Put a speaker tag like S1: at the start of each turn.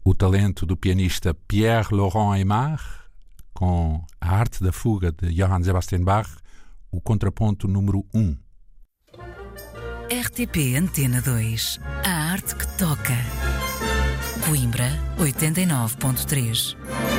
S1: o talento do pianista Pierre Laurent Aimard, com a arte da fuga de Johann Sebastian Bach, o contraponto número 1.
S2: RTP Antena 2. A arte que toca. Coimbra 89.3.